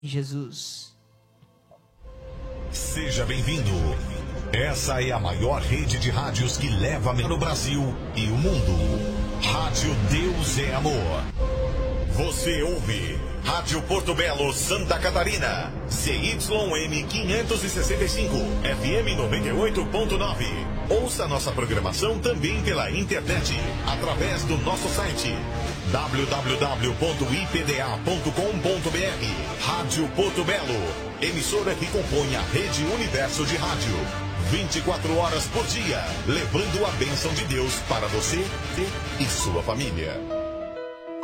Jesus. Seja bem-vindo. Essa é a maior rede de rádios que leva no Brasil e o mundo. Rádio Deus é Amor. Você ouve Rádio Porto Belo, Santa Catarina. CYM 565, FM 98.9. Ouça nossa programação também pela internet, através do nosso site www.ipda.com.br. Rádio Porto Belo, emissora que compõe a Rede Universo de Rádio. 24 horas por dia, levando a bênção de Deus para você e sua família.